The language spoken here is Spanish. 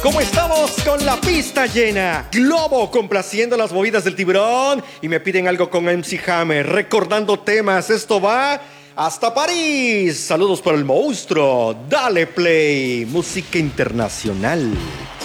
¿Cómo estamos con la pista llena? Globo complaciendo las movidas del tiburón y me piden algo con MC Hammer, recordando temas. Esto va hasta París. Saludos para el monstruo. Dale play. Música internacional.